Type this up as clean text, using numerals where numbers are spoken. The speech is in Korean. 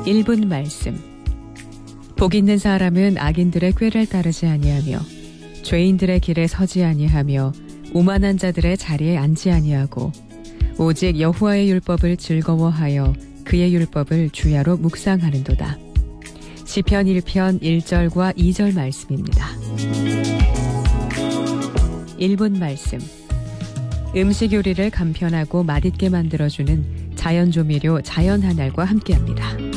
1분 말씀. 복 있는 사람은 악인들의 꾀를 따르지 아니하며 죄인들의 길에 서지 아니하며 오만한 자들의 자리에 앉지 아니하고 오직 여호와의 율법을 즐거워하여 그의 율법을 주야로 묵상하는도다. 시편 1편 1절과 2절 말씀입니다. 1분 말씀. 음식 요리를 간편하고 맛있게 만들어주는 자연조미료 자연하날과 함께합니다.